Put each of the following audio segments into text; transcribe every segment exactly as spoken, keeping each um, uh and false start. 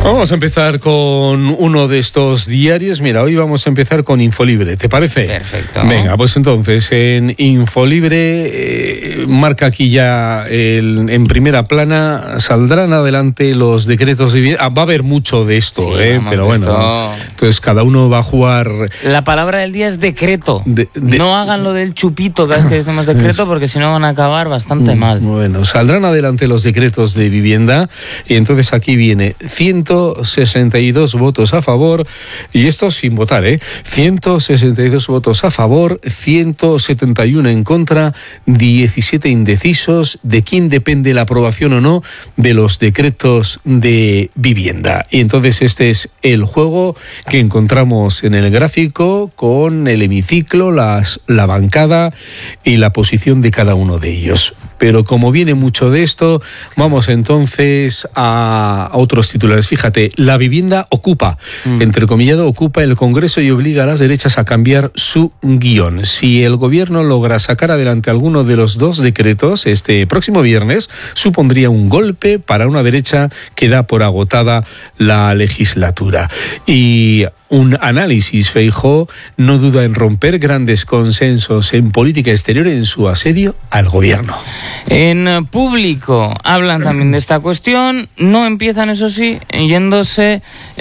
Vamos a empezar con uno de estos diarios. Mira, hoy vamos a empezar con Infolibre, ¿te parece? Perfecto. Venga, pues entonces en Infolibre eh, marca aquí ya el, en primera plana, saldrán adelante los decretos de vivienda. Ah, va a haber mucho de esto, sí, eh, pero bueno. Esto... Entonces cada uno va a jugar. La palabra del día es decreto. De, de... No hagan lo del chupito cada vez que decimos decreto, porque si no van a acabar bastante mm, mal. Bueno, saldrán adelante los decretos de vivienda y entonces aquí viene ciento sesenta y dos votos a favor, y esto sin votar, ¿eh? ciento sesenta y dos votos a favor, ciento setenta y uno en contra, diecisiete indecisos. ¿De quién depende la aprobación o no de los decretos de vivienda? Y entonces este es el juego que encontramos en el gráfico con el hemiciclo, las, la bancada y la posición de cada uno de ellos. Pero como viene mucho de esto, vamos entonces a, a otros titulares. Fíjate, la vivienda ocupa, mm. entrecomillado, ocupa el Congreso y obliga a las derechas a cambiar su guión. Si el gobierno logra sacar adelante alguno de los dos decretos este próximo viernes, supondría un golpe para una derecha que da por agotada la legislatura. Y un análisis, Feijóo no duda en romper grandes consensos en política exterior en su asedio al gobierno. En Público hablan también de esta cuestión, no empiezan, eso sí, yéndose,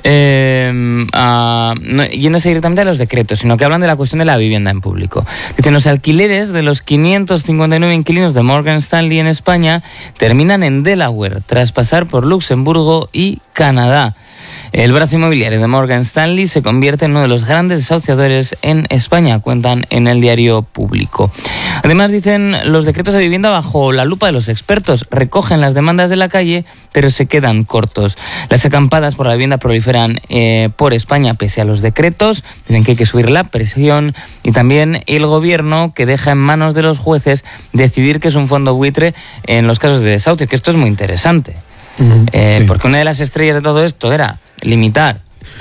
eh, a, no, yéndose directamente a los decretos, sino que hablan de la cuestión de la vivienda en Público. Dicen, los alquileres de los quinientos cincuenta y nueve inquilinos de Morgan Stanley en España terminan en Delaware, tras pasar por Luxemburgo y Canadá. El brazo inmobiliario de Morgan Stanley se convierte en uno de los grandes desahuciadores en España, cuentan en el diario Público. Además, dicen, los decretos de vivienda bajo la lupa de los expertos recogen las demandas de la calle, pero se quedan cortos. Las acampadas por la vivienda proliferan eh, por España pese a los decretos. Dicen que hay que subir la presión, y también el gobierno que deja en manos de los jueces decidir qué es un fondo buitre en los casos de desahucio, que esto es muy interesante. Uh-huh, eh, sí. Porque una de las estrellas de todo esto era limitar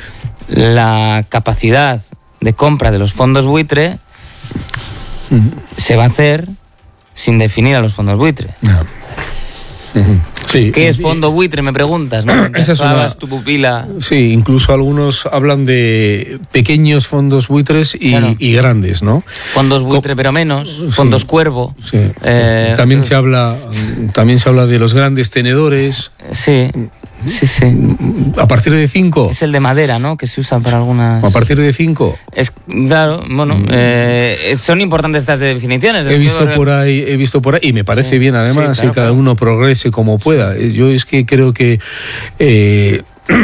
la capacidad de compra de los fondos buitre. Uh-huh. Se va a hacer sin definir a los fondos buitre. No. Uh-huh. Sí. ¿Qué es fondo buitre? Me preguntas, ¿no? Esa es una... tu pupila. Sí, incluso algunos hablan de pequeños fondos buitres y, claro. y grandes, ¿no? Fondos buitre, Co- pero menos. Fondos sí. cuervo. Sí. Eh, también entonces... se habla, también se habla de los grandes tenedores. Sí. Sí, sí. ¿A partir de cinco? Es el de madera, ¿no? Que se usa para algunas... ¿A partir de cinco? Es, claro, bueno, mm. eh, son importantes estas definiciones. He visto por ahí, he visto por ahí, y me parece sí, bien, además, sí, claro, que cada uno progrese como pueda. Yo es que creo que... Eh,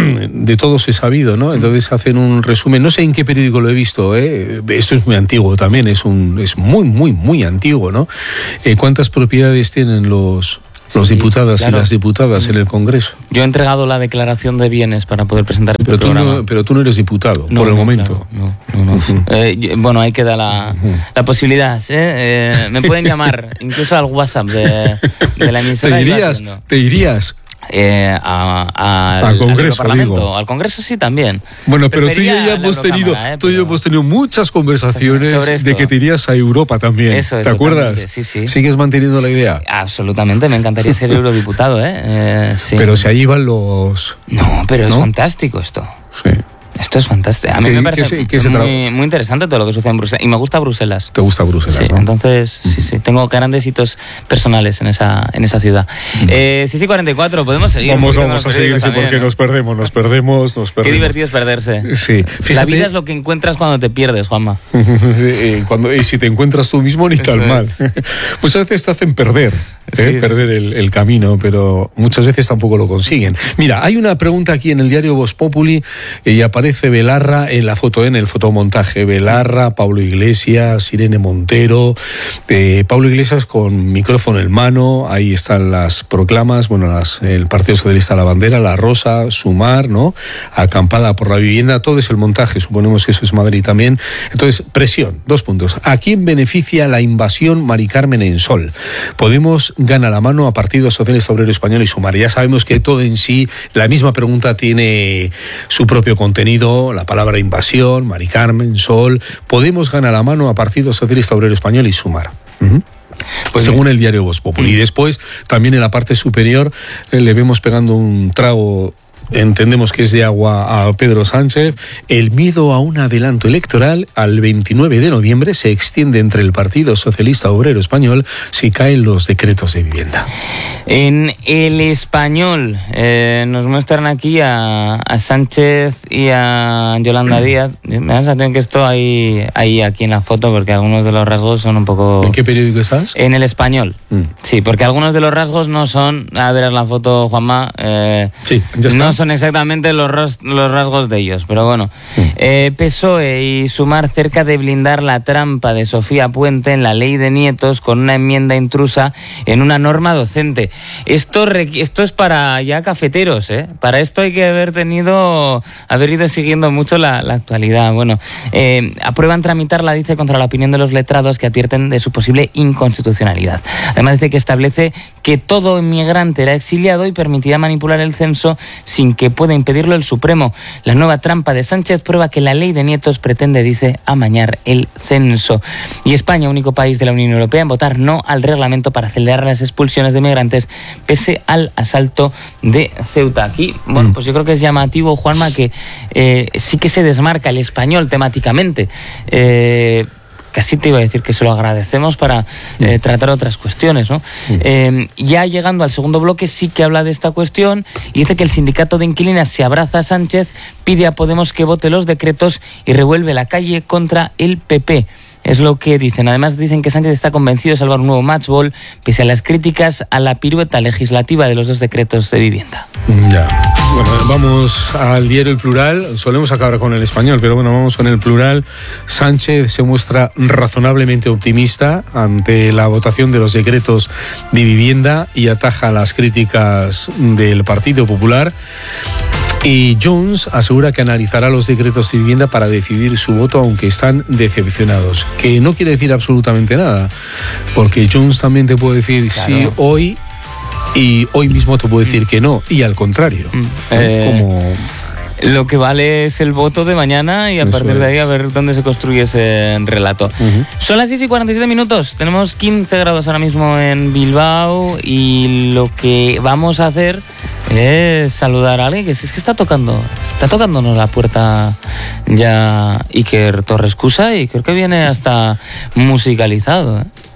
de todos he sabido, ¿no? Entonces hacen un resumen, no sé en qué periódico lo he visto, ¿eh? Esto es muy antiguo también, es un es muy, muy, muy antiguo, ¿no? Eh, ¿Cuántas propiedades tienen los... los sí, diputadas claro. y las diputadas en el Congreso? Yo he entregado la declaración de bienes para poder presentar este pero tú programa. No, pero tú no eres diputado, no, por el no, momento. Claro, no, no, no. Uh-huh. eh, bueno, ahí queda la, uh-huh. la posibilidad. ¿eh? Eh, me pueden llamar, incluso al WhatsApp de, de la emisora. ¿Te irías? ¿Te irías? Eh, a, a, al, al Congreso, al digo. Al Congreso sí también. Bueno, pero tú y yo ya hemos tenido, eh, tú y yo hemos tenido muchas conversaciones de que te irías a Europa también. Eso es, ¿te acuerdas? Sí, sí. ¿Sigues manteniendo la idea? Absolutamente, me encantaría ser eurodiputado, ¿eh? eh sí. Pero si allí van los... No, pero ¿no? es fantástico esto. Sí. Esto es fantástico. A mí ¿Qué, me parece qué, qué se muy, muy interesante todo lo que sucede en Bruselas. Y me gusta Bruselas. ¿Te gusta Bruselas? Sí, ¿no? entonces, sí, sí. Tengo grandes hitos personales en esa, en esa ciudad. Mm. Eh, sí, sí, cuarenta y cuatro. Podemos seguir. Vamos, vamos a seguir, sí, también, porque ¿no? nos perdemos, nos perdemos, nos perdemos. Qué divertido es perderse. Sí. Fíjate... La vida es lo que encuentras cuando te pierdes, Juanma. cuando, y si te encuentras tú mismo, ni tan mal. Pues a veces te hacen perder. ¿eh? Sí. Perder el, el camino, pero muchas veces tampoco lo consiguen. Mira, hay una pregunta aquí en el diario Voz Populi y aparece Belarra en la foto, en el fotomontaje. Belarra, Pablo Iglesias, Irene Montero, eh, Pablo Iglesias con micrófono en mano, ahí están las proclamas, bueno, las, el Partido Socialista, la bandera, la rosa, Sumar, ¿no? Acampada por la vivienda, todo es el montaje, suponemos que eso es Madrid también. Entonces, presión, dos puntos. ¿A quién beneficia la invasión Mari Carmen en Sol? Podemos gana la mano a Partido Socialista Obrero Español y Sumar. Ya sabemos que todo en sí, la misma pregunta tiene su propio contenido, la palabra invasión, Mari Carmen, Sol. Podemos ganar la mano a Partido Socialista Obrero Español y Sumar. Uh-huh. Pues según el diario Voz Populi. Mm. Y después, también en la parte superior, eh, le vemos pegando un trago entendemos que es de agua a Pedro Sánchez. El miedo a un adelanto electoral al veintinueve de noviembre se extiende entre el Partido Socialista Obrero Español si caen los decretos de vivienda. En El Español eh, nos muestran aquí a, a Sánchez y a Yolanda Díaz. Me da la sensación que esto hay, hay aquí en la foto, porque algunos de los rasgos son un poco... ¿En qué periódico estás? En El Español. Mm. Sí, porque algunos de los rasgos no son... A ver la foto, Juanma. Eh, sí, ya está. No son exactamente los, ras, los rasgos de ellos, pero bueno. Mm. Eh, P S O E y Sumar cerca de blindar la trampa de Sofía Puente en la ley de nietos con una enmienda intrusa en una norma docente. Esto, esto es para ya cafeteros, ¿eh? Para esto hay que haber tenido, haber ido siguiendo mucho la, la actualidad. Bueno, eh, aprueban tramitarla, dice, contra la opinión de los letrados que advierten de su posible inconstitucionalidad. Además dice que establece que todo inmigrante era exiliado y permitirá manipular el censo sin que pueda impedirlo el Supremo. La nueva trampa de Sánchez prueba que la ley de nietos pretende, dice, amañar el censo. Y España, único país de la Unión Europea en votar no al reglamento para acelerar las expulsiones de migrantes pese al asalto de Ceuta. Aquí, bueno, pues yo creo que es llamativo, Juanma, que eh, sí que se desmarca el español temáticamente. Eh, Casi te iba a decir que se lo agradecemos para eh, tratar otras cuestiones, ¿no? Mm. Eh, ya llegando al segundo bloque sí que habla de esta cuestión y dice que el sindicato de inquilinas se abraza a Sánchez, pide a Podemos que vote los decretos y revuelve la calle contra el P P. Es lo que dicen. Además dicen que Sánchez está convencido de salvar un nuevo matchball pese a las críticas a la pirueta legislativa de los dos decretos de vivienda. Ya. Bueno, vamos al diario El Plural. Solemos acabar con El Español, pero bueno, vamos con El Plural. Sánchez se muestra razonablemente optimista ante la votación de los decretos de vivienda y ataja las críticas del Partido Popular. Y Junts asegura que analizará los decretos de vivienda para decidir su voto, aunque están decepcionados. Que no quiere decir absolutamente nada, porque Junts también te puede decir claro. sí hoy y hoy mismo te puede decir que no, y al contrario. Mm. Eh... Como... Lo que vale es el voto de mañana y a Eso partir de ahí a ver dónde se construye ese relato. Uh-huh. Son las seis y cuarenta y siete minutos. Tenemos quince grados ahora mismo en Bilbao y lo que vamos a hacer es saludar a alguien que es que está tocando, está tocándonos la puerta ya Iker Torres Cusa y creo que viene hasta musicalizado, ¿eh?